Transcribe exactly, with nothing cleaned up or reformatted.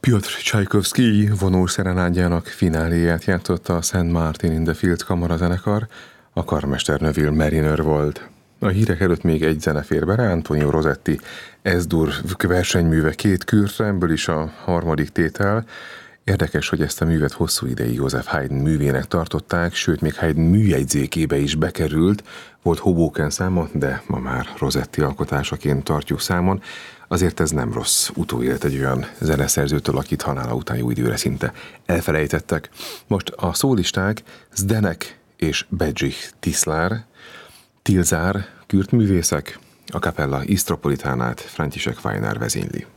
Piotr Csajkovszky vonós szerenádjának fináléját játszotta a Saint Martin in the Fields kamarazenekar, a karmester Neville Marriner volt. A hírek előtt még egy zene fér bele, Antonio Rosetti S-dur versenyműve két kürtre, ebből is a harmadik tétel. Érdekes, hogy ezt a művet hosszú ideig Joseph Haydn művének tartották, sőt, még Haydn műjegyzékébe is bekerült, volt Hoboken száma, de ma már Rosetti alkotásaként tartjuk számon. Azért ez nem rossz utóélet egy olyan zeneszerzőtől, akit halála után jó időre szinte elfelejtettek. Most a szólisták Zdenek és Bedřich Tiszlár, Tilzár, kürt művészek, a Kapella Istropolitánát František Vajnár vezényli.